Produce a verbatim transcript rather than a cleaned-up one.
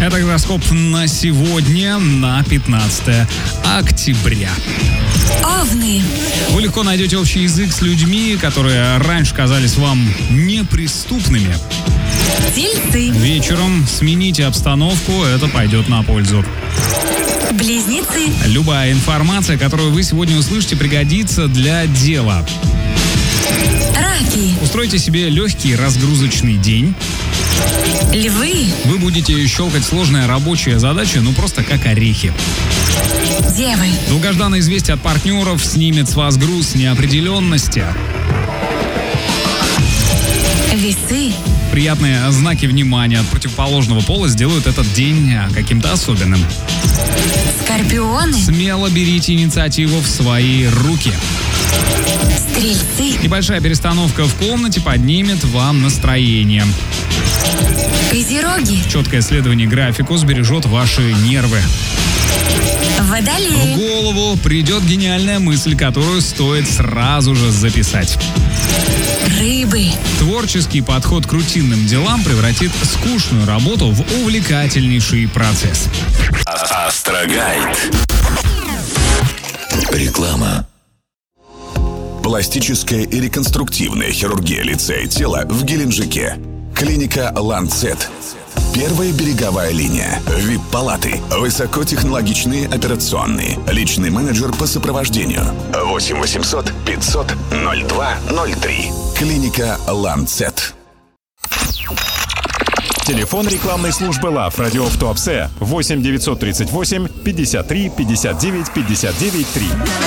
Это гороскоп на сегодня, на пятнадцатое октября. Овны. Вы легко найдете общий язык с людьми, которые раньше казались вам неприступными. Тельцы. Вечером смените обстановку, это пойдет на пользу. Близнецы. Любая информация, которую вы сегодня услышите, пригодится для дела. Раки. Устройте себе легкий разгрузочный день. Львы. Вы будете щелкать сложные рабочие задачи, ну просто как орехи. Девы. Долгожданное известие от партнеров снимет с вас груз неопределенности. Весы. Приятные знаки внимания от противоположного пола сделают этот день каким-то особенным. Скорпионы. Смело берите инициативу в свои руки. Стрельцы. Небольшая перестановка в комнате поднимет вам настроение. Козероги. Четкое следование графику сбережет ваши нервы. В Водолеи. голову придет гениальная мысль, которую стоит сразу же записать. Рыбы. Творческий подход к рутинным делам превратит скучную работу в увлекательнейший процесс. Астрогайд. Реклама. Пластическая и реконструктивная хирургия лица и тела в Геленджике. Клиника «Ланцет». Первая береговая линия. ви ай пи-палаты. Высокотехнологичные операционные. Личный менеджер по сопровождению. восемь восемьсот пятьсот ноль два ноль три. Клиника «Ланцет». Телефон рекламной службы ЛАВ «Радио в Туапсе» восемь девятьсот тридцать восемь пятьдесят три пятьдесят девять пятьдесят девять три.